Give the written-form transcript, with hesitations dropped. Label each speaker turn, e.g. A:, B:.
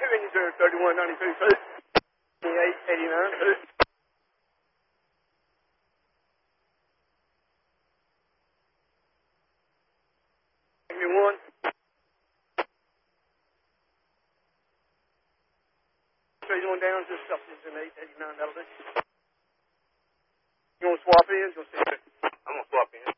A: engine 3192, 2889. Give me one. Straight on down, just something's in 889, that'll do. You want to swap in? I'm going to swap in.